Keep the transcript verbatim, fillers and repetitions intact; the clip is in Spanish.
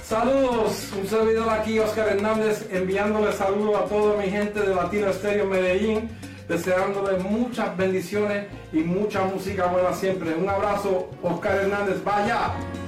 Saludos, un servidor aquí, Oscar Hernández, enviándole saludos a toda mi gente de Latino Estéreo Medellín, deseándoles muchas bendiciones y mucha música buena siempre. Un abrazo, Oscar Hernández, vaya.